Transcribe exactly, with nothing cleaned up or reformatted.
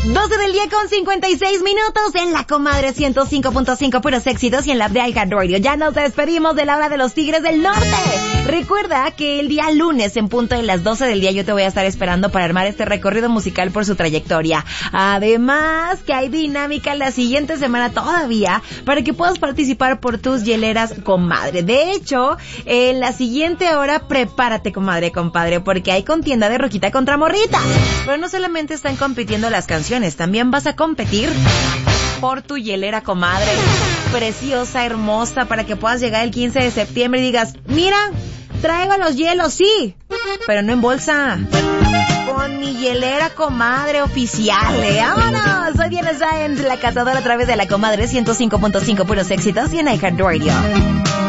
doce del día con cincuenta y seis minutos en la Comadre ciento cinco punto cinco, puros éxitos, y en la de iHeartRadio. Ya nos despedimos de la hora de los Tigres del Norte. Recuerda que el día lunes en punto de las doce del día yo te voy a estar esperando para armar este recorrido musical por su trayectoria. Además que hay dinámica la siguiente semana todavía para que puedas participar por tus hieleras, comadre. De hecho, en la siguiente hora prepárate, comadre, compadre, porque hay contienda de Roquita contra Morrita. Pero no solamente están compitiendo las canciones, también vas a competir por tu hielera, comadre. Preciosa, hermosa, para que puedas llegar el quince de septiembre y digas, mira, traigo los hielos, sí, pero no en bolsa. Con mi hielera, comadre, oficial, ¿eh? ¡Vámonos! Soy Diana Sáenz, la cazadora, a través de la Comadre ciento cinco punto cinco, puros éxitos, y en iHeartRadio.